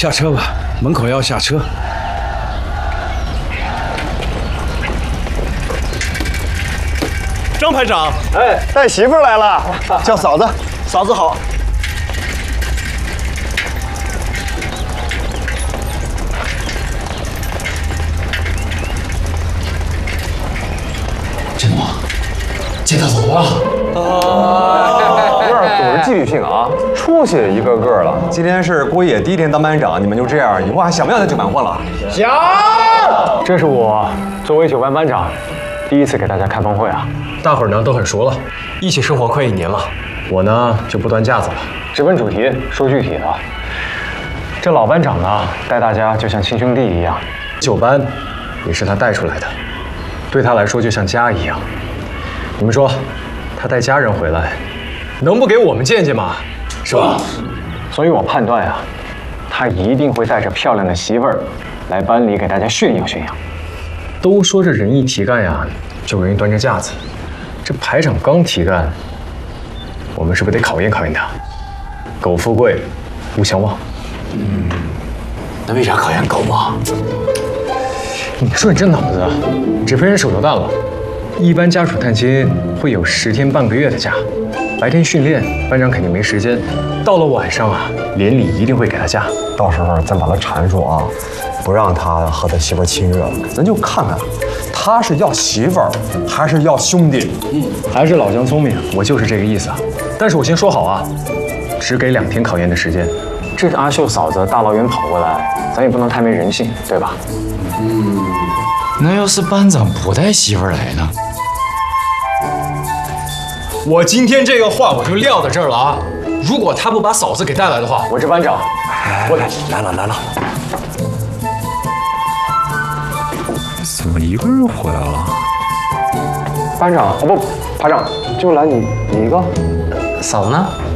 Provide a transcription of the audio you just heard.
下车吧，门口要下车。 张排长， 哎，带媳妇来了，叫嫂子，嫂子好。 真的吗？接他走吧。 有点组织纪律性啊，出息一个个了。今天是郭野第一天当班长，你们就这样，以后还想不想再九班换了？ 想。 这是我作为9班班长第一次给大家开峰会啊。大伙儿呢都很熟了，一起生活快1年了。我呢就不端架子了，直奔主题，说具体的。这老班长呢带大家就像亲兄弟一样，9班也是他带出来的，对他来说就像家一样。你们说，他带家人回来，能不给我们见见吗？是吧？所以我判断呀，他一定会带着漂亮的媳妇儿来班里给大家炫耀炫耀。都说这人一提干呀，就容易端着架子。这排长刚提干，我们是不是得考验考验他？苟富贵，勿相忘。 那为啥考验狗啊？ 你说你这脑子，只陪人手榴弹了。一般家属探亲会有10天半个月的假，白天训练，班长肯定没时间。到了晚上啊，连里一定会给他假。 到时候咱把他缠住啊，不让他和他媳妇亲热，咱就看看他是要媳妇儿还是要兄弟。 还是老姜聪明，我就是这个意思啊。但是我先说好啊，只给2天考验的时间。这是阿秀嫂子大老远跑过来，咱也不能太没人性，对吧？ 那要是班长不带媳妇儿来呢？ 我今天这个话我就撂在这儿了啊！如果他不把嫂子给带来的话，我这班长，我得来了， 怎么一个人回来了？ 班长不，排长就来你一个。 嫂子呢？